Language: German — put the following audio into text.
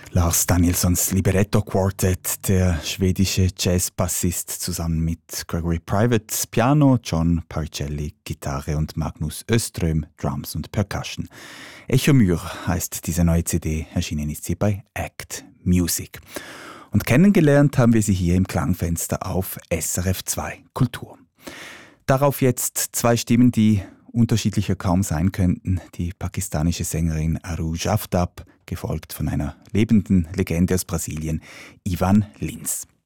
Lars Danielssons Libretto Quartet, der schwedische Jazzbassist zusammen mit Gregory Private Piano, John Paricelli Gitarre und Magnus Öström Drums und Percussion. Echo Mur heißt diese neue CD, erschienen ist sie bei Act Music. Und kennengelernt haben wir sie hier im Klangfenster auf SRF 2 Kultur. Darauf jetzt zwei Stimmen, die unterschiedlicher kaum sein könnten. Die pakistanische Sängerin Arooj Aftab, gefolgt von einer lebenden Legende aus Brasilien, Ivan Lins.